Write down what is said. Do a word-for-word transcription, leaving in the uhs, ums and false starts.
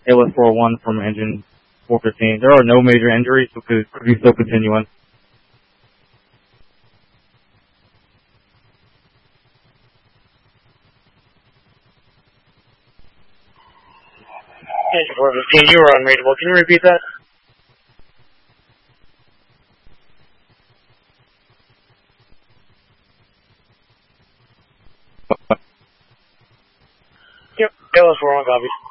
A L S four oh one from engine four fifteen. There are no major injuries, so could, could you still continue on? Engine four fifteen, you were unreadable. Can you repeat that? Yep, A L S four oh one copies.